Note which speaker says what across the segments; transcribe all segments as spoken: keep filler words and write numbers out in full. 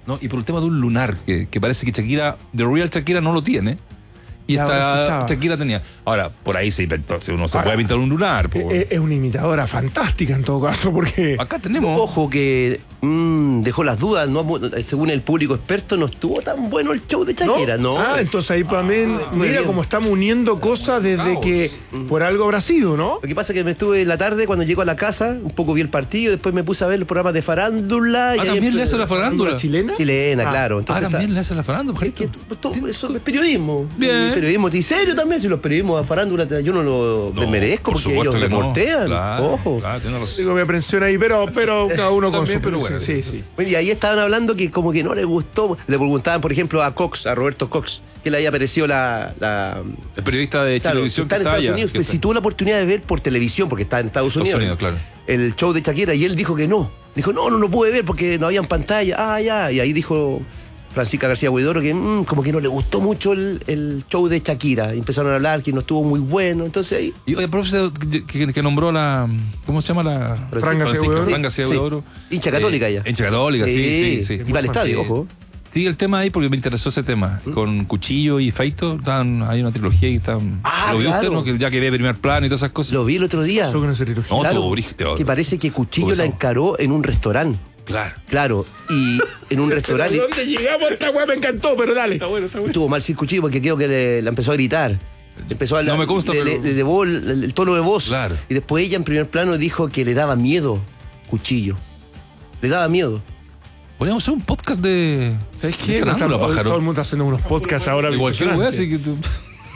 Speaker 1: No, y por el tema de un lunar, que, que parece que Shakira, The Real Shakira no lo tiene. Y esta Shakira tenía. Ahora, por ahí se inventó. Uno se Ahora, puede pintar un lunar.
Speaker 2: Es, es una imitadora fantástica en todo caso, porque.
Speaker 1: Acá tenemos.
Speaker 3: Ojo que mmm, dejó las dudas. ¿no? Según el público experto, no estuvo tan bueno el show de Shakira, ¿no?
Speaker 2: ¿no? Ah, entonces ahí también. Ah, mira bien. Cómo estamos uniendo cosas desde Caos. Que por algo habrá sido, ¿no?
Speaker 3: Lo que pasa es que me estuve en la tarde, cuando llego a la casa, un poco vi el partido, después me puse a ver los programas de farándula.
Speaker 1: Ah,
Speaker 3: y
Speaker 1: ¿también le hace la farándula?
Speaker 2: ¿Chilena?
Speaker 3: Chilena,
Speaker 2: ah.
Speaker 3: claro.
Speaker 1: Entonces ah, también está... le hace la farándula.
Speaker 3: Es que todo, eso es periodismo.
Speaker 1: Bien.
Speaker 3: Periodismo. ¿Y serio también? Si los periodismos de farándula yo no lo no, merezco
Speaker 1: por
Speaker 3: porque ellos reportean.
Speaker 1: No. Claro,
Speaker 3: Ojo.
Speaker 1: Claro, tiene los...
Speaker 2: Digo mi aprensión ahí, pero, pero cada uno con
Speaker 1: también,
Speaker 2: su...
Speaker 1: Pero bueno,
Speaker 2: sí, sí.
Speaker 3: Y ahí estaban hablando que como que no le gustó. Le preguntaban, por ejemplo, a Cox, a Roberto Cox, que le había aparecido la... la
Speaker 1: el periodista de
Speaker 3: claro,
Speaker 1: televisión
Speaker 3: que está
Speaker 1: que
Speaker 3: en
Speaker 1: está
Speaker 3: Estados
Speaker 1: allá,
Speaker 3: Unidos.
Speaker 1: que
Speaker 3: Pues,
Speaker 1: está...
Speaker 3: si tuvo la oportunidad de ver por televisión, porque está en Estados Unidos,
Speaker 1: Estados Unidos, claro.
Speaker 3: El show de Shakira, y él dijo que no. Dijo, no, no lo pude ver porque no había en pantalla. Ah, ya. Y ahí dijo Francisca García Huidoro que mmm, como que no le gustó mucho el, el show de Shakira. Y empezaron a hablar que no estuvo muy bueno. Entonces ahí...
Speaker 1: Y oye, profesor, que, que, que nombró la... ¿Cómo se llama la...?
Speaker 2: Fran García Huidoro.
Speaker 1: Fran García Huidoro.
Speaker 3: Sí. Hincha católica
Speaker 1: eh,
Speaker 3: ya.
Speaker 1: Hincha católica, sí, sí, sí.
Speaker 3: Y va al estadio, ojo.
Speaker 1: Sí, el tema ahí, porque me interesó ese tema. ¿Mm? Con Cuchillo y Feito, están, hay una trilogía y están...
Speaker 3: Ah,
Speaker 1: ¿lo vio
Speaker 3: claro.
Speaker 1: usted, no? Que ya quedé de primer plano y todas esas cosas.
Speaker 3: Lo vi el otro día.
Speaker 2: Con esa trilogía.
Speaker 1: No,
Speaker 3: claro,
Speaker 1: todo brígido.
Speaker 3: que parece que Cuchillo la encaró en un restaurante.
Speaker 1: Claro.
Speaker 3: Claro, y en un restaurante...
Speaker 2: ¿Dónde llegamos? Esta weá me encantó, pero dale. Está bueno, está bueno.
Speaker 3: Estuvo mal sin Cuchillo porque creo que le, le empezó a gritar. Empezó a
Speaker 1: no me consta,
Speaker 3: le,
Speaker 1: pero...
Speaker 3: le, le elevó el, el tono de voz.
Speaker 1: Claro.
Speaker 3: Y después ella en primer plano dijo que le daba miedo Cuchillo. Le daba miedo.
Speaker 1: Podríamos hacer un podcast de...
Speaker 2: ¿Sabes qué? Estamos, todo el mundo haciendo unos podcasts ahora.
Speaker 1: De cualquier weá, así que tú...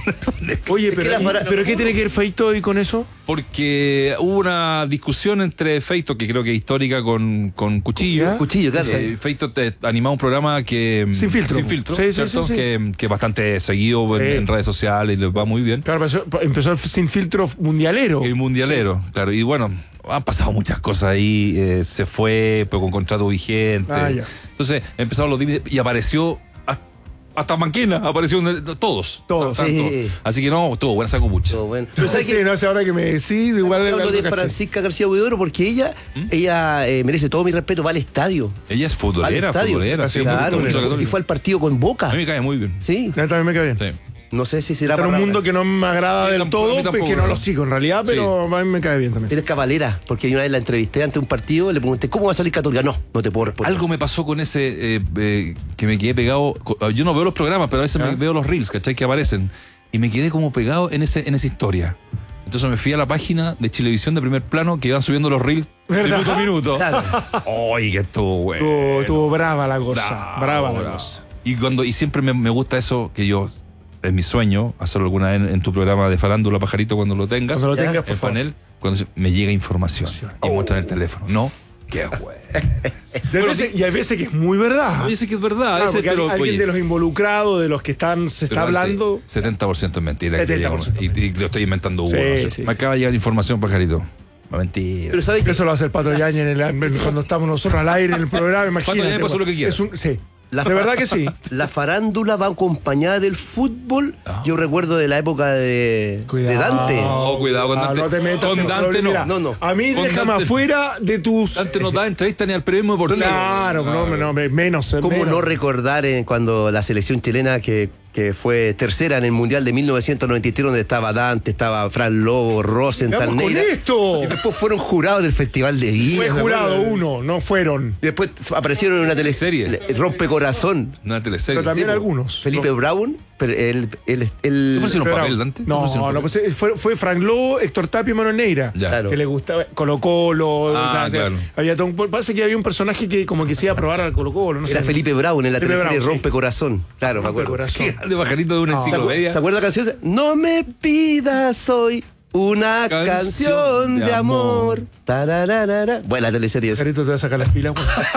Speaker 2: Oye, pero, para... ¿pero qué tiene que ver Feito hoy con eso?
Speaker 1: Porque hubo una discusión entre Feito, que creo que es histórica, con, con Cuchillo.
Speaker 3: ¿Ya? Cuchillo, claro.
Speaker 1: Eh, Feito te animaba un programa que...
Speaker 2: Sin filtro.
Speaker 1: Sin filtro,
Speaker 2: sí,
Speaker 1: ¿cierto?
Speaker 2: Sí, sí, sí.
Speaker 1: Que, que es bastante seguido sí. en, en redes sociales y les va muy bien.
Speaker 2: Claro, empezó, empezó el Sin Filtro mundialero.
Speaker 1: El mundialero, sí. Claro. Y bueno, han pasado muchas cosas ahí. Eh, se fue, pero con contrato vigente.
Speaker 2: Ah, ya.
Speaker 1: Entonces empezaron los límites y apareció... Hasta Manquina apareció todos.
Speaker 2: Todos.
Speaker 3: Sí.
Speaker 1: Así que no, todo buena saco mucho.
Speaker 3: Todo bueno.
Speaker 2: Pero ¿sabes sí, que no sé ahora que me decís, igual
Speaker 3: hablo de Francisca García Huidoro porque ella, ¿Mm? ella eh, merece todo mi respeto, va al estadio.
Speaker 1: Ella es futbolera, futbolera.
Speaker 3: Sí, claro, y fue al partido con Boca.
Speaker 1: A mí me cae muy bien.
Speaker 3: Sí.
Speaker 2: A mí también me cae bien.
Speaker 1: Sí.
Speaker 3: No sé si será
Speaker 2: para un mundo que no me agrada del
Speaker 1: tampoco,
Speaker 2: todo,
Speaker 1: tampoco,
Speaker 2: que no lo sigo en realidad, pero sí. A mí me cae bien también.
Speaker 3: Eres cabalera, porque una vez la entrevisté ante un partido, le pregunté, ¿cómo va a salir Católica? No, no te puedo responder.
Speaker 1: Algo me pasó con ese, eh, eh, que me quedé pegado, yo no veo los programas, pero a veces ¿Ah? me veo los reels, ¿cachai? Que aparecen, y me quedé como pegado en ese en esa historia. Entonces me fui a la página de Chilevisión de Primer Plano, que iban subiendo los reels minuto a minuto. Claro. Oye, que estuvo bueno.
Speaker 2: Estuvo, estuvo brava la cosa,
Speaker 1: brava,
Speaker 2: brava la
Speaker 1: brava.
Speaker 2: cosa.
Speaker 1: Y, cuando, y siempre me, me gusta eso, que yo... Es mi sueño hacerlo alguna vez en, en tu programa de Farándula, Pajarito, cuando lo tengas.
Speaker 2: Cuando lo tengas, por
Speaker 1: el
Speaker 2: favor.
Speaker 1: panel, cuando me llega información y oh. muestran el teléfono. No, qué bueno.
Speaker 2: Bueno, sí. Y hay veces que es muy verdad.
Speaker 1: Hay veces que es verdad.
Speaker 2: Claro, porque
Speaker 1: lo,
Speaker 2: alguien
Speaker 1: oye,
Speaker 2: de los involucrados, de los que están se está hablando.
Speaker 1: setenta por ciento es mentira.
Speaker 2: setenta por ciento.
Speaker 1: Y, y lo estoy inventando uno.
Speaker 2: Sí,
Speaker 1: no sé.
Speaker 2: sí,
Speaker 1: me
Speaker 2: sí,
Speaker 1: acaba de llegar información, Pajarito. Mentira.
Speaker 3: Pero ¿sabes que
Speaker 2: eso lo hace el Pato Yañez en el, cuando estamos nosotros al aire en el programa? Imagínate.
Speaker 1: Pato Yañez pasó lo que quiera.
Speaker 2: Es un, sí.
Speaker 3: La
Speaker 2: de verdad que sí.
Speaker 3: La farándula va acompañada del fútbol. Oh. Yo recuerdo de la época de,
Speaker 2: cuidado,
Speaker 3: de Dante.
Speaker 1: Oh, cuidado con Dante.
Speaker 2: No te metas
Speaker 1: con
Speaker 2: en
Speaker 1: Dante no.
Speaker 2: Mira,
Speaker 3: no, no.
Speaker 2: A mí déjame afuera de tus...
Speaker 1: Dante no da entrevista ni al periodismo deportivo.
Speaker 2: Claro, no, no, no, menos.
Speaker 3: ¿Cómo
Speaker 2: menos.
Speaker 3: no recordar eh, cuando la selección chilena que... que fue tercera en el Mundial de mil novecientos noventa y tres, donde estaba Dante, estaba Fran Lobo, Rosenthal, Neira.
Speaker 2: con esto!
Speaker 3: Y después fueron jurados del Festival de Viña.
Speaker 2: Fue jurado uno, no fueron.
Speaker 3: Y después aparecieron en una teleserie, Rompecorazón.
Speaker 1: Una teleserie.
Speaker 2: Pero también
Speaker 3: sí,
Speaker 2: algunos.
Speaker 3: Felipe
Speaker 2: no.
Speaker 3: Brown, pero el... el, el
Speaker 1: ¿No fue un papel, Dante?
Speaker 2: No, no, no pues fue, fue Fran Lobo, Héctor Tapia y Manuel Neira.
Speaker 1: Ya.
Speaker 3: Claro.
Speaker 2: Que le gustaba Colo Colo.
Speaker 1: Ah,
Speaker 2: o sea,
Speaker 1: claro.
Speaker 2: Había todo un, parece que había un personaje que como que se iba a probar al Colo Colo. No
Speaker 3: Era
Speaker 2: sé.
Speaker 3: Felipe Brown en la
Speaker 2: Felipe
Speaker 3: teleserie
Speaker 2: Brown,
Speaker 3: Rompecorazón. Sí. Claro, me acuerdo.
Speaker 2: Corazón.
Speaker 1: De Pajarito de una
Speaker 3: No.
Speaker 1: enciclopedia.
Speaker 3: ¿Se acuerda la canción? No me pidas hoy una canción, canción de, de amor. amor. Buena teleserie esa.
Speaker 2: Pajarito te va a sacar las pilas.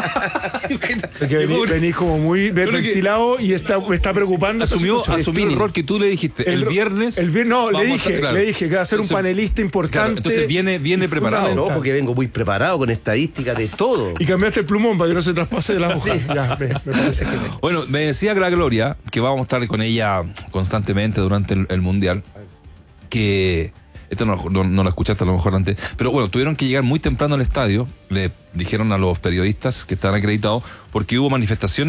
Speaker 2: Porque venís, venís como muy ventilado y está, me está preocupando.
Speaker 1: Asumió, asumió el rol que tú le dijiste. El, el viernes.
Speaker 2: El viernes no, le dije,
Speaker 1: claro.
Speaker 2: le dije que va a ser entonces, un panelista importante. Claro,
Speaker 1: entonces viene, viene preparado.
Speaker 3: No, porque vengo muy preparado con estadísticas de todo.
Speaker 2: Y cambiaste el plumón para que no se traspase de la hoja. Sí. Ya, me, me parece que no.
Speaker 1: Bueno, me decía la Gloria que vamos a estar con ella constantemente durante el, el Mundial. Que esto no, no, no lo escuchaste a lo mejor antes, pero bueno, tuvieron que llegar muy temprano al estadio, le dijeron a los periodistas que estaban acreditados, porque hubo manifestaciones